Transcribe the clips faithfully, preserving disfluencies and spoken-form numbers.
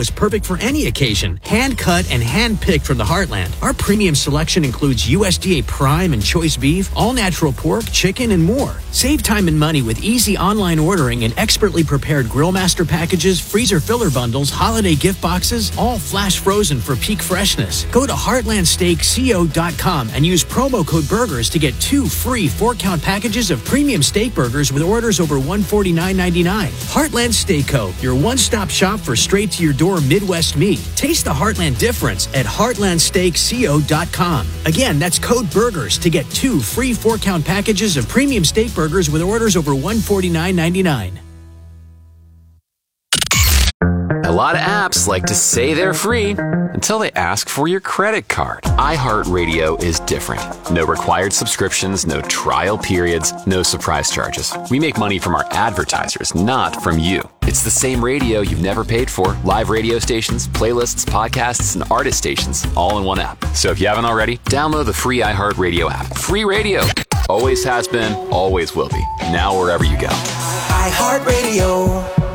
is perfect for any occasion. Hand cut and hand picked from the heartland. Our premium selection includes U S D A Prime and Choice Beef, all natural pork, chicken, and more. Save time and money with easy online ordering and expertly prepared Grill Master packages, freezer filler bundles, holiday gift boxes, all flash frozen for peak freshness. Go to heartland steak co dot com and use promo code BURGERS to get two free four-count packages of premium steak burgers with orders over one hundred forty-nine ninety-nine. Heartland Steak Co., your one-stop shop for straight-to-your-door Midwest meat. Taste the Heartland difference at heartland steak co dot com. Again, that's code BURGERS to get two free four-count packages of premium steak burgers with orders over one hundred forty-nine ninety-nine. A lot of apps like to say they're free until they ask for your credit card. iHeartRadio is different. No required subscriptions, no trial periods, no surprise charges. We make money from our advertisers, not from you. It's the same radio you've never paid for. Live radio stations, playlists, podcasts, and artist stations, all in one app. So if you haven't already, download the free iHeartRadio app. Free radio. Always has been, always will be. Now wherever you go. iHeartRadio.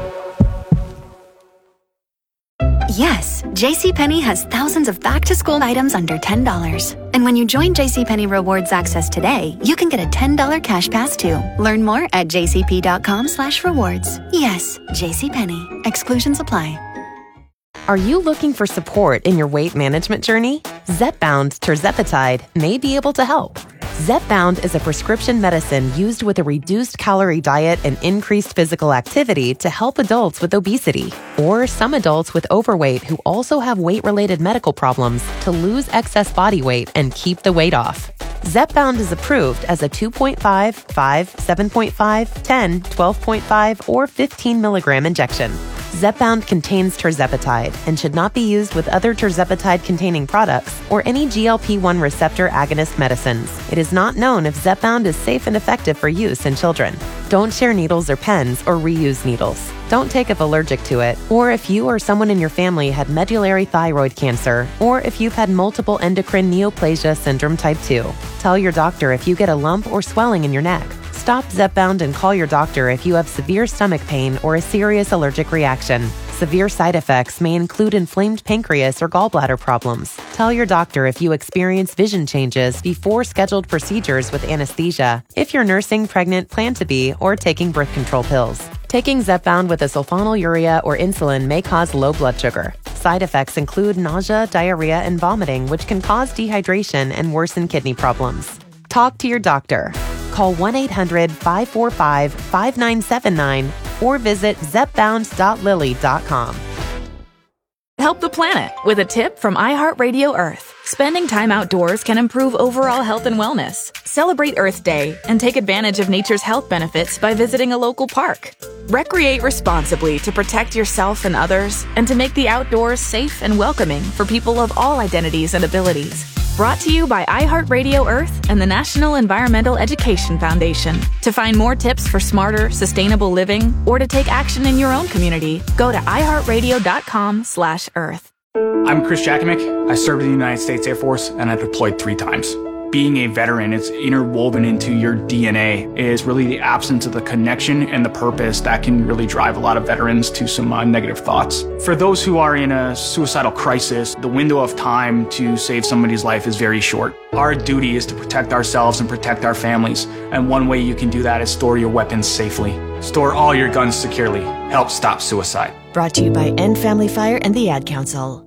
Yes, JCPenney has thousands of back-to-school items under ten dollars. And when you join JCPenney Rewards Access today, you can get a ten dollars cash pass too. Learn more at jcp.com slash rewards. Yes, JCPenney. Exclusions apply. Are you looking for support in your weight management journey? Zepbound tirzepatide may be able to help. Zepbound is a prescription medicine used with a reduced calorie diet and increased physical activity to help adults with obesity or some adults with overweight who also have weight-related medical problems to lose excess body weight and keep the weight off. Zepbound is approved as a two point five, five, seven point five, ten, twelve point five, or fifteen milligram injection. Zepbound contains tirzepatide and should not be used with other tirzepatide-containing products or any G L P one receptor agonist medicines. It is not known if Zepbound is safe and effective for use in children. Don't share needles or pens or reuse needles. Don't take if allergic to it, or if you or someone in your family had medullary thyroid cancer, or if you've had multiple endocrine neoplasia syndrome type two. Tell your doctor if you get a lump or swelling in your neck. Stop Zepbound and call your doctor if you have severe stomach pain or a serious allergic reaction. Severe side effects may include inflamed pancreas or gallbladder problems. Tell your doctor if you experience vision changes before scheduled procedures with anesthesia, if you're nursing, pregnant, plan to be, or taking birth control pills. Taking Zepbound with a sulfonylurea or insulin may cause low blood sugar. Side effects include nausea, diarrhea, and vomiting, which can cause dehydration and worsen kidney problems. Talk to your doctor. Call one eight hundred, five four five, five nine seven nine or visit zepbound dot lilly dot com. Help the planet with a tip from iHeartRadio Earth. Spending time outdoors can improve overall health and wellness. Celebrate Earth Day and take advantage of nature's health benefits by visiting a local park. Recreate responsibly to protect yourself and others and to make the outdoors safe and welcoming for people of all identities and abilities. Brought to you by iHeartRadio Earth and the National Environmental Education Foundation. To find more tips for smarter, sustainable living or to take action in your own community, go to iHeartRadio.com slash Earth. I'm Chris Jakovic. I served in the United States Air Force and I deployed three times. Being a veteran, it's interwoven into your D N A, is really the absence of the connection and the purpose that can really drive a lot of veterans to some uh, negative thoughts. For those who are in a suicidal crisis, the window of time to save somebody's life is very short. Our duty is to protect ourselves and protect our families, and one way you can do that is store your weapons safely. Store all your guns securely. Help stop suicide. Brought to you by End Family Fire and the Ad Council.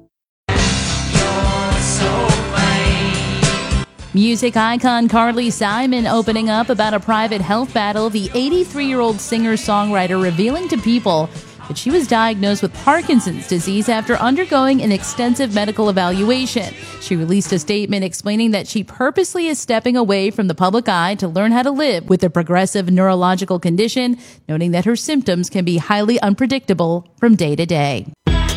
Music icon Carly Simon opening up about a private health battle. The eighty-three-year-old singer-songwriter revealing to People that she was diagnosed with Parkinson's disease after undergoing an extensive medical evaluation. She released a statement explaining that she purposely is stepping away from the public eye to learn how to live with a progressive neurological condition, noting that her symptoms can be highly unpredictable from day to day.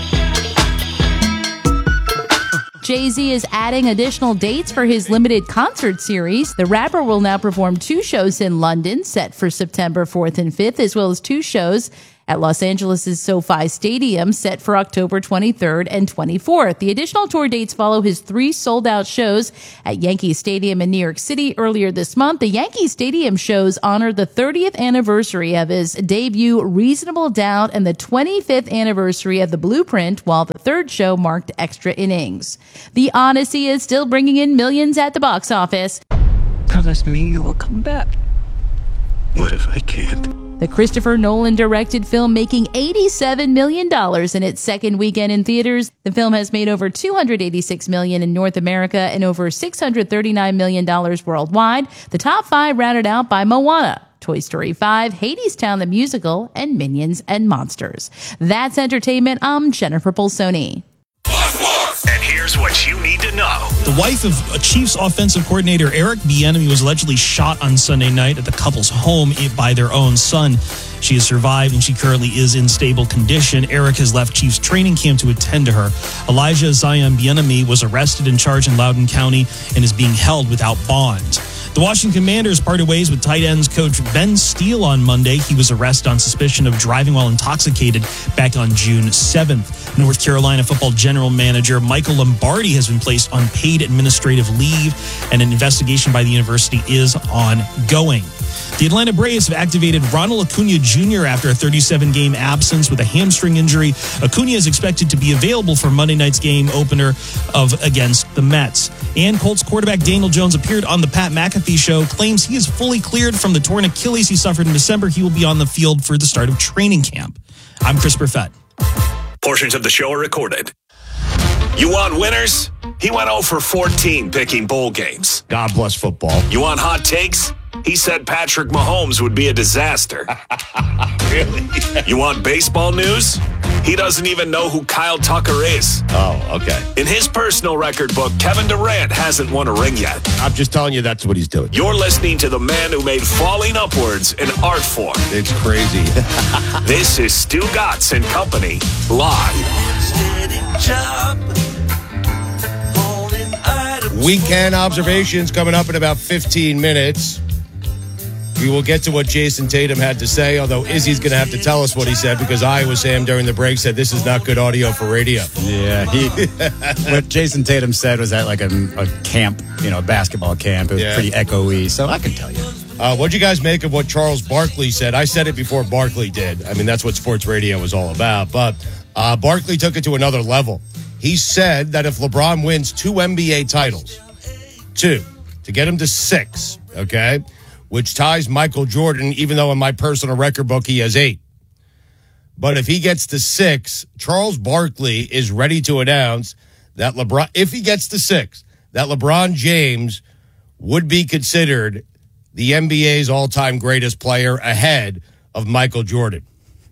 Jay-Z is adding additional dates for his limited concert series. The rapper will now perform two shows in London, set for September fourth and fifth, as well as two shows at Los Angeles' SoFi Stadium, set for October twenty-third and twenty-fourth. The additional tour dates follow his three sold-out shows at Yankee Stadium in New York City earlier this month. The Yankee Stadium shows honor the thirtieth anniversary of his debut, Reasonable Doubt, and the twenty-fifth anniversary of The Blueprint, while the third show marked Extra Innings. The Odyssey is still bringing in millions at the box office. Promise me you will come back. What if I can't? The Christopher Nolan-directed film making eighty-seven million dollars in its second weekend in theaters. The film has made over two hundred eighty-six million dollars in North America and over six hundred thirty-nine million dollars worldwide. The top five rounded out by Moana, Toy Story five, Hadestown the Musical, and Minions and Monsters. That's entertainment. I'm Jennifer Bolsoni. And here's what you need to know. The wife of Chiefs offensive coordinator Eric Bieniemy was allegedly shot on Sunday night at the couple's home by their own son. She has survived and she currently is in stable condition. Eric has left Chiefs training camp to attend to her. Elijah Zion Bieniemy was arrested and charged in Loudoun County and is being held without bond. The Washington Commanders parted ways with tight ends coach Ben Steele on Monday. He was arrested on suspicion of driving while intoxicated back on June seventh. North Carolina football general manager Michael Lombardi has been placed on paid administrative leave, and an investigation by the university is ongoing. The Atlanta Braves have activated Ronald Acuna Junior after a thirty-seven game absence with a hamstring injury. Acuna is expected to be available for Monday night's game opener of against the Mets. And Colts quarterback Daniel Jones appeared on the Pat McAfee show, claims he is fully cleared from the torn Achilles he suffered in December. He will be on the field for the start of training camp. I'm Chris Perfett. Portions of the show are recorded. You want winners? He went oh for fourteen picking bowl games. God bless football. You want hot takes? He said Patrick Mahomes would be a disaster. Really? You want baseball news? He doesn't even know who Kyle Tucker is. Oh, okay. In his personal record book, Kevin Durant hasn't won a ring yet. I'm just telling you that's what he's doing. You're listening to the man who made falling upwards an art form. It's crazy. This is Stu Gatz and Company, live. Weekend observations coming up in about fifteen minutes. We will get to what Jason Tatum had to say, although Izzy's going to have to tell us what he said because Iowa Sam during the break said this is not good audio for radio. Yeah, he, what Jason Tatum said was at like a, a camp, you know, a basketball camp. It was yeah. pretty echoey, so I can tell you. Uh, what'd you guys make of what Charles Barkley said? I said it before Barkley did. I mean, that's what sports radio was all about. But uh, Barkley took it to another level. He said that if LeBron wins two N B A titles, two, to get him to six, okay, which ties Michael Jordan, even though in my personal record book he has eight. But if he gets to six, Charles Barkley is ready to announce that LeBron, if he gets to six, that LeBron James would be considered the N B A's all-time greatest player ahead of Michael Jordan.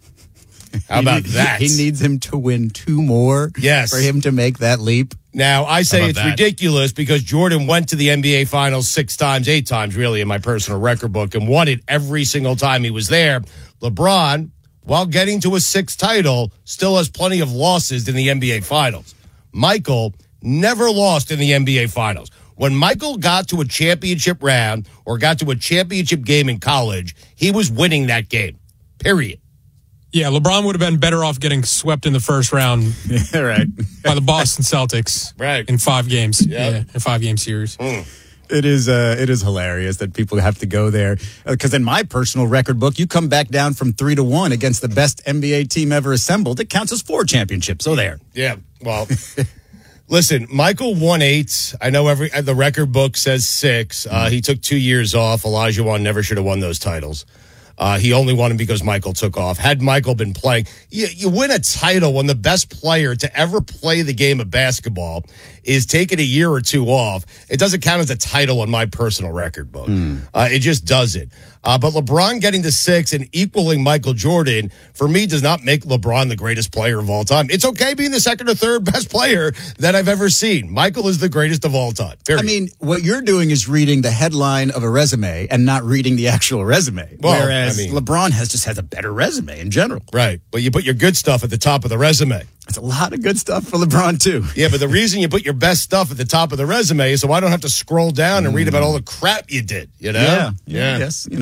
How about he, that? He needs him to win two more yes. for him to make that leap. Now, I say it's that? ridiculous because Jordan went to the N B A Finals six times, eight times, really, in my personal record book, and won it every single time he was there. LeBron, while getting to a sixth title, still has plenty of losses in the N B A Finals. Michael never lost in the N B A Finals. When Michael got to a championship round or got to a championship game in college, he was winning that game, period. Yeah, LeBron would have been better off getting swept in the first round yeah, right. by the Boston Celtics right. in five games. Yep. Yeah, in five-game series. Mm. It is uh, it is hilarious that people have to go there. Because uh, in my personal record book, you come back down from three to one against the best N B A team ever assembled. It counts as four championships. So there. Yeah, well... Listen, Michael won eight. I know every the record book says six. Uh, he took two years off. Elijah Wan never should have won those titles. Uh, he only won them because Michael took off. Had Michael been playing, you, you win a title when the best player to ever play the game of basketball is taking a year or two off. It doesn't count as a title in my personal record book. Mm. Uh, it just doesn't. Uh, but LeBron getting to six and equaling Michael Jordan, for me, does not make LeBron the greatest player of all time. It's okay being the second or third best player that I've ever seen. Michael is the greatest of all time. Period. I mean, what you're doing is reading the headline of a resume and not reading the actual resume. Well, whereas I mean, LeBron has just has a better resume in general. Right. But you put your good stuff at the top of the resume. That's a lot of good stuff for LeBron, too. Yeah, but the reason you put your best stuff at the top of the resume is so I don't have to scroll down and mm. read about all the crap you did, you know? Yeah. yeah. yeah. Yes, you know. So,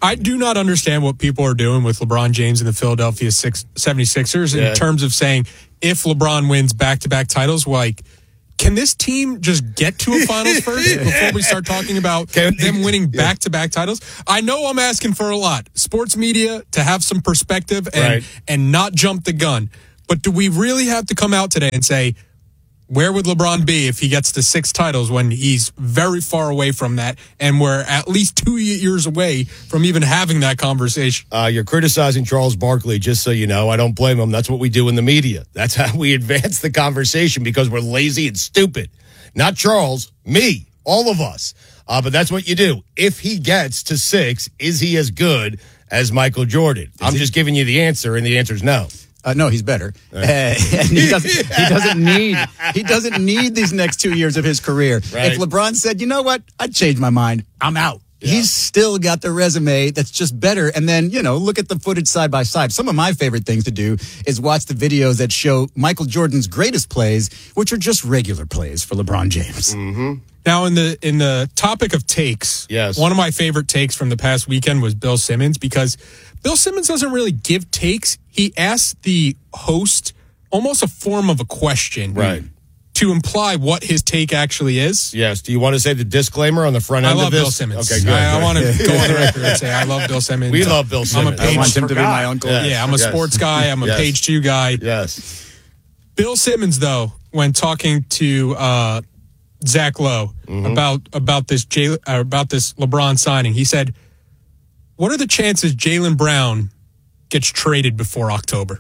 I do not understand what people are doing with LeBron James and the Philadelphia seventy-sixers Yeah. in terms of saying if LeBron wins back-to-back titles, like, can this team just get to a finals first before we start talking about Can- them winning yeah. back-to-back titles? I know I'm asking for a lot. Sports media to have some perspective and, Right. and not jump the gun. But do we really have to come out today and say, where would LeBron be if he gets to six titles when he's very far away from that and we're at least two years away from even having that conversation? Uh, you're criticizing Charles Barkley, just so you know. I don't blame him. That's what we do in the media. That's how we advance the conversation because we're lazy and stupid. Not Charles, me, all of us. Uh, but that's what you do. If he gets to six, is he as good as Michael Jordan? Is I'm he? just giving you the answer, and the answer is no. Uh, no, he's better, uh, and he doesn't. He doesn't need. He doesn't need these next two years of his career. Right. If LeBron said, "You know what? I'd change my mind. I'm out." Yeah. He's still got the resume that's just better. And then, you know, look at the footage side by side. Some of my favorite things to do is watch the videos that show Michael Jordan's greatest plays, which are just regular plays for LeBron James. Mm-hmm. Now, in the in the topic of takes, yes. one of my favorite takes from the past weekend was Bill Simmons, because Bill Simmons doesn't really give takes. He asks the host almost a form of a question, right, to imply what his take actually is. Yes. Do you want to say the disclaimer on the front end I love of this? Bill Simmons. Okay, good. I, I want to go on the record and say I love Bill Simmons. We love Bill Simmons. I'm a I want him to be my uncle. Yes. Yeah, I'm a yes. sports guy. I'm a yes. page two guy. Yes. Bill Simmons, though, when talking to uh, Zach Lowe mm-hmm. about about this Jay, uh, about this LeBron signing, he said, "What are the chances Jaylen Brown gets traded before October?"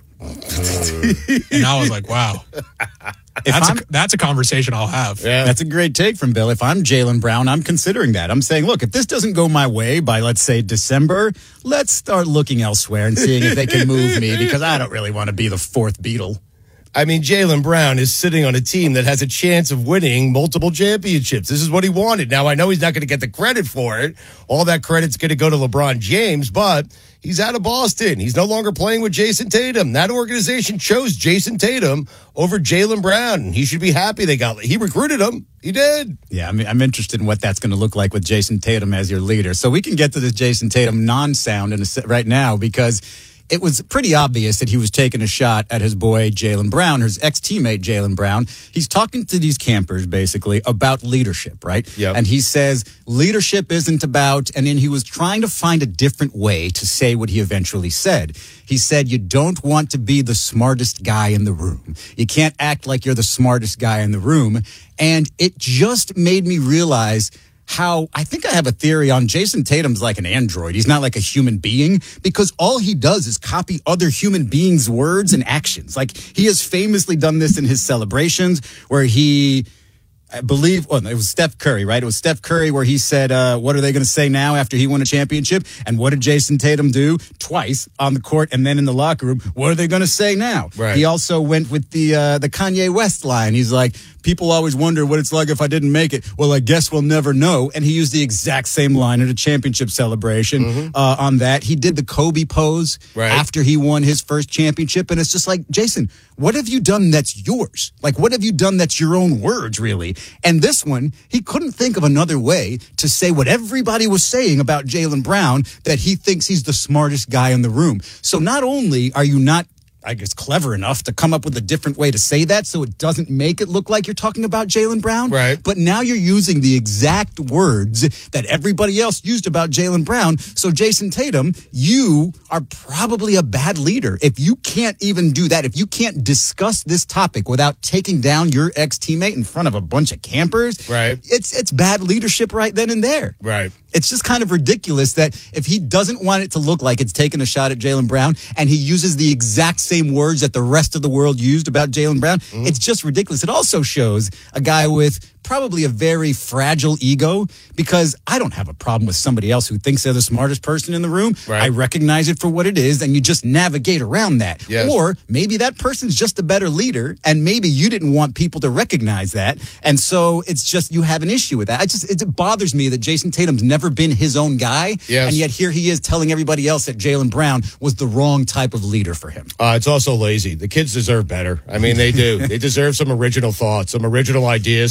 And I was like, "Wow, that's a, that's a conversation I'll have." Yeah. That's a great take from Bill. If I'm Jaylen Brown, I'm considering that. I'm saying, look, if this doesn't go my way by, let's say, December, let's start looking elsewhere and seeing if they can move me, because I don't really want to be the fourth Beatle. I mean, Jaylen Brown is sitting on a team that has a chance of winning multiple championships. This is what he wanted. Now, I know he's not going to get the credit for it. All that credit's going to go to LeBron James, but he's out of Boston. He's no longer playing with Jason Tatum. That organization chose Jason Tatum over Jaylen Brown. He should be happy they got. He recruited him. He did. Yeah, I mean, I'm interested in what that's going to look like with Jason Tatum as your leader. So we can get to this Jason Tatum non-sound in a, right now, because it was pretty obvious that he was taking a shot at his boy Jaylen Brown, his ex-teammate Jaylen Brown. He's talking to these campers, basically, about leadership, right? Yep. And he says leadership isn't about, and then he was trying to find a different way to say what he eventually said. He said, you don't want to be the smartest guy in the room. You can't act like you're the smartest guy in the room. And it just made me realize how I think I have a theory on Jason Tatum's like an android. He's not like a human being, because all he does is copy other human beings' words and actions. Like, he has famously done this in his celebrations where he, I believe, well, it was Steph Curry, right? It was Steph Curry where he said, uh, what are they going to say now after he won a championship? And what did Jason Tatum do? Twice on the court and then in the locker room. What are they going to say now? Right. He also went with the uh, the Kanye West line. He's like, people always wonder what it's like if I didn't make it. Well, I guess we'll never know. And he used the exact same line at a championship celebration mm-hmm. uh, on that. He did the Kobe pose right. after he won his first championship. And it's just like, Jason, what have you done that's yours? Like, what have you done that's your own words, really? And this one, he couldn't think of another way to say what everybody was saying about Jaylen Brown, that he thinks he's the smartest guy in the room. So not only are you not, I guess, clever enough to come up with a different way to say that so it doesn't make it look like you're talking about Jaylen Brown. Right. But now you're using the exact words that everybody else used about Jaylen Brown. So, Jason Tatum, you are probably a bad leader. If you can't even do that, if you can't discuss this topic without taking down your ex-teammate in front of a bunch of campers, right. it's it's bad leadership right then and there. Right. It's just kind of ridiculous that if he doesn't want it to look like it's taking a shot at Jaylen Brown and he uses the exact same words that the rest of the world used about Jaylen Brown, mm-hmm. it's just ridiculous. It also shows a guy with probably a very fragile ego, because I don't have a problem with somebody else who thinks they're the smartest person in the room. Right. I recognize it for what it is, and you just navigate around that. Yes. Or maybe that person's just a better leader, and maybe you didn't want people to recognize that, and so it's just you have an issue with that. I just it bothers me that Jason Tatum's never been his own guy, yes. and yet here he is telling everybody else that Jaylen Brown was the wrong type of leader for him. Uh, it's also lazy. The kids deserve better. I mean, they do. They deserve some original thoughts, some original ideas, some original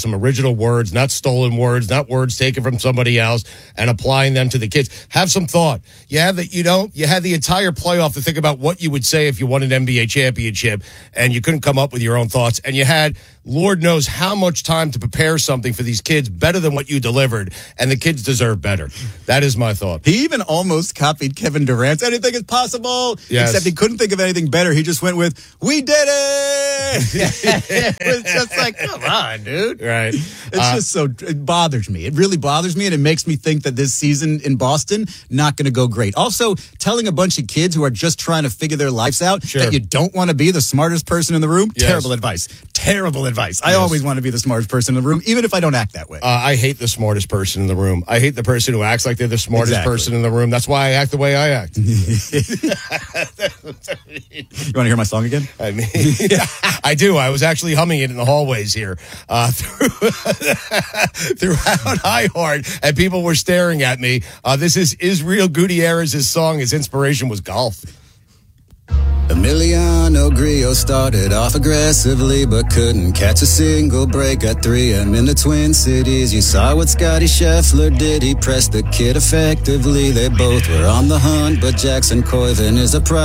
original words, not stolen words, not words taken from somebody else, and applying them to the kids. Have some thought. You have that. You know, you had the entire playoff to think about what you would say if you won an N B A championship, and you couldn't come up with your own thoughts. And you had, Lord knows how much time to prepare something for these kids better than what you delivered, and the kids deserve better. That is my thought. He even almost copied Kevin Durant's "Anything is possible," yes. except he couldn't think of anything better. He just went with, "We did it!" It's just like, come on, dude. Right. It's Uh, just so, it bothers me. It really bothers me, and it makes me think that this season in Boston, not going to go great. Also, telling a bunch of kids who are just trying to figure their lives out Sure. that you don't want to be the smartest person in the room, Yes. terrible advice. Terrible advice. I Yes. always want to be the smartest person in the room, even if I don't act that way. Uh, I hate the smartest person in the room. I hate the person who acts like they're the smartest Exactly. person in the room. That's why I act the way I act. You want to hear my song again? I mean, I do. I was actually humming it in the hallways here uh, through, throughout iHeart, and people were staring at me. Uh, this is Israel Gutierrez's song. His inspiration was golf. Emiliano Grillo started off aggressively, but couldn't catch a single break at three M in the Twin Cities. You saw what Scotty Scheffler did. He pressed the kid effectively. They both were on the hunt, but Jackson Coyvin is a pro.